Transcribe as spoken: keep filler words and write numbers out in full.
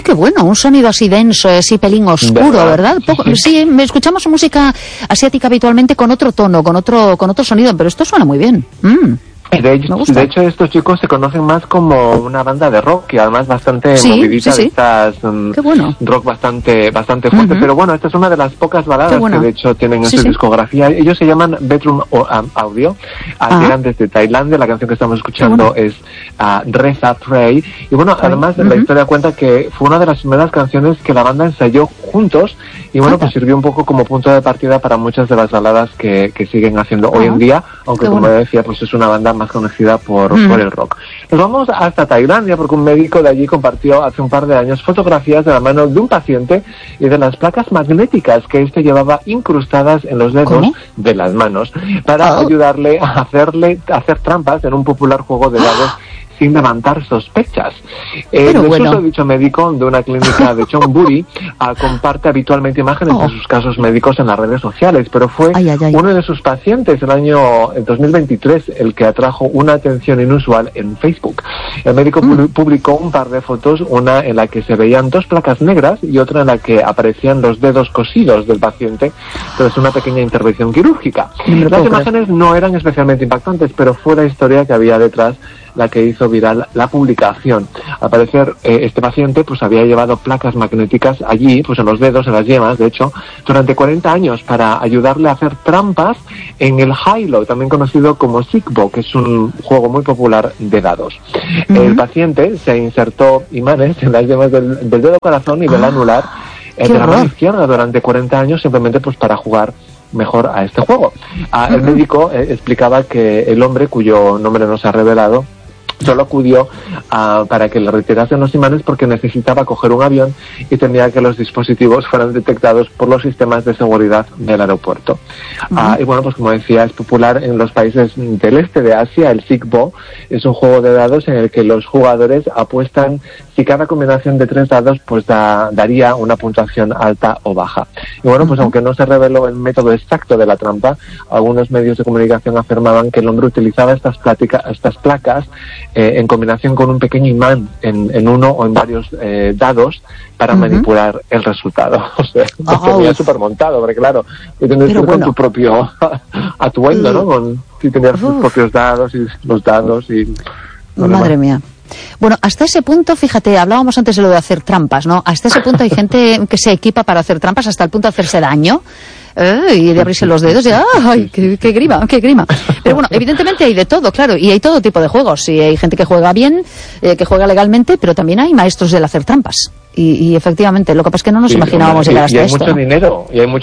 qué bueno, un sonido así denso, así pelín oscuro, ¿verdad? ¿verdad? Poco, sí, me escuchamos música asiática habitualmente con otro tono, con otro con otro sonido, pero esto suena muy bien. Mm. De hecho, de hecho, estos chicos se conocen más como una banda de rock, y además bastante sí, movidita, sí, sí. de estas um, bueno. rock bastante bastante fuerte. Uh-huh. Pero bueno, esta es una de las pocas baladas bueno. que de hecho tienen en sí, su sí. discografía. Ellos se llaman Bedroom Audio, uh-huh. llegan desde Tailandia. La canción que estamos escuchando bueno. es uh, Reza Pray. Y bueno, Pray. además uh-huh. la historia cuenta que fue una de las primeras canciones que la banda ensayó juntos, y bueno, uh-huh. pues sirvió un poco como punto de partida para muchas de las baladas que, que siguen haciendo uh-huh. hoy en día, aunque Qué como bueno. decía, pues es una banda más conocida por Por, mm. por el rock. Nos vamos hasta Tailandia porque un médico de allí compartió hace un par de años fotografías de la mano de un paciente y de las placas magnéticas que éste llevaba incrustadas en los dedos ¿Cómo? de las manos para oh. ayudarle a hacerle a hacer trampas en un popular juego de dados sin levantar sospechas. El eh, bueno. dicho médico de una clínica de Chonburi uh, comparte habitualmente imágenes oh. de sus casos médicos en las redes sociales, pero fue ay, ay, ay. uno de sus pacientes el año el dos mil veintitrés el que atrajo una atención inusual en Facebook. El médico mm. publicó un par de fotos, una en la que se veían dos placas negras y otra en la que aparecían los dedos cosidos del paciente tras una pequeña intervención quirúrgica. Las imágenes no eran especialmente impactantes, pero fue la historia que había detrás la que hizo viral la publicación. Al parecer, eh, este paciente pues había llevado placas magnéticas allí, pues en los dedos, en las yemas, de hecho, durante cuarenta años para ayudarle a hacer trampas en el Hilo, también conocido como Sigbo, que es un juego muy popular de dados. Uh-huh. El paciente se insertó imanes en las yemas del, del dedo corazón y del ah, anular eh, de la mano izquierda durante cuarenta años, simplemente pues para jugar mejor a este juego. Ah, uh-huh. El médico eh, explicaba que el hombre, cuyo nombre no se ha revelado, solo acudió uh, para que le retirasen los imanes porque necesitaba coger un avión y temía que los dispositivos fueran detectados por los sistemas de seguridad del aeropuerto. Uh-huh. Uh, y bueno, pues como decía, es popular en los países del este de Asia. El Sigbo es un juego de dados en el que los jugadores apuestan si cada combinación de tres dados pues da, daría una puntuación alta o baja. Y bueno, pues uh-huh. aunque no se reveló el método exacto de la trampa, algunos medios de comunicación afirmaban que el hombre utilizaba estas, plática, estas placas Eh, en combinación con un pequeño imán en, en uno o en varios eh, dados para uh-huh. manipular el resultado. O sea, oh. tenía súper montado, porque claro, tú tenías que ir bueno. con tu propio atuendo, uh. ¿no? Con, si tenías uh. tus propios dados y los dados y... Madre mía. Bueno, hasta ese punto, fíjate, hablábamos antes de lo de hacer trampas, ¿no? Hasta ese punto hay gente que se equipa para hacer trampas hasta el punto de hacerse daño. Eh, y de abrirse los dedos y ¡ay, qué, qué grima, qué grima! Pero bueno, evidentemente hay de todo, claro, y hay todo tipo de juegos. Y hay gente que juega bien, eh, que juega legalmente, pero también hay maestros del hacer trampas. Y, y efectivamente, lo que pasa es que no nos sí, imaginábamos y, llegar hasta y hay esto. Mucho dinero, y hay mucho